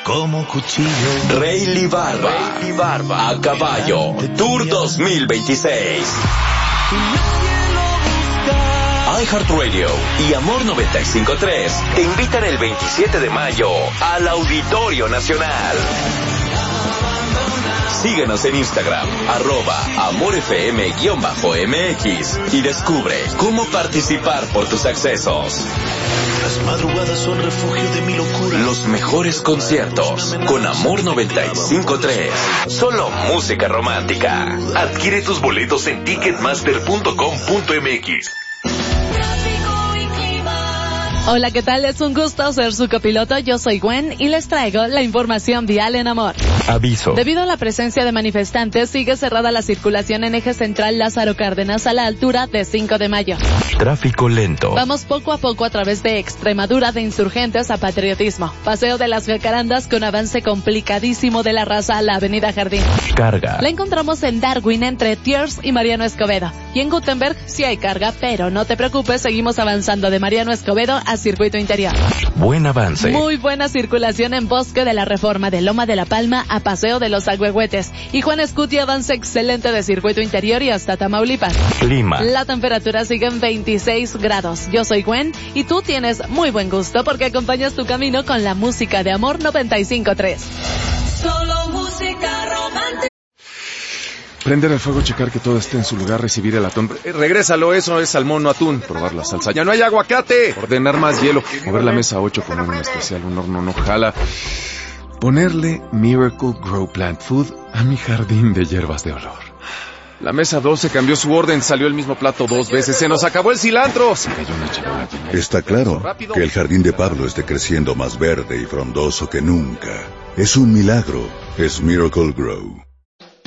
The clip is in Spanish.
como cuchillo. Rayleigh Barba, a caballo, Tour 2026. iHeartRadio y Amor 95.3 te invitan el 27 de mayo al Auditorio Nacional. Síguenos en Instagram, @AmorFM_MX y descubre cómo participar por tus accesos. Las madrugadas son refugio de mi locura. Los mejores conciertos con Amor 95.3. Solo música romántica. Adquiere tus boletos en ticketmaster.com.mx. Hola, ¿qué tal? Es un gusto ser su copiloto. Yo soy Gwen y les traigo la información vial en Amor. Aviso. Debido a la presencia de manifestantes, sigue cerrada la circulación en eje central Lázaro Cárdenas a la altura de 5 de mayo. Tráfico lento. Vamos poco a poco a través de Extremadura de Insurgentes a Patriotismo. Paseo de las Jacarandas con avance complicadísimo de la Raza a la Avenida Jardín. Carga. La encontramos en Darwin entre Thiers y Mariano Escobedo. Y en Gutenberg sí hay carga, pero no te preocupes, seguimos avanzando de Mariano Escobedo a Circuito Interior. Buen avance. Muy buena circulación en Bosque de la Reforma de Loma de la Palma a Paseo de los Agüehuetes. Y Juan Escuti avance excelente de Circuito Interior y hasta Tamaulipas. Clima. La temperatura sigue en 26 grados. Yo soy Gwen y tú tienes muy buen gusto porque acompañas tu camino con la música de Amor 95.3. Solo música romántica. Prender el fuego, checar que todo esté en su lugar, recibir el atún. Regrésalo, eso es salmón, no atún. Probar la salsa. ¡Ya no hay aguacate! Ordenar más hielo. Mover la mesa 8 con un especial, un horno no jala. Ponerle Miracle Grow Plant Food a mi jardín de hierbas de olor. La mesa 12 cambió su orden, salió el mismo plato 2 veces. ¡Se nos acabó el cilantro! Se cayó una charola. Está claro que el jardín de Pablo esté creciendo más verde y frondoso que nunca. Es un milagro. Es Miracle Grow.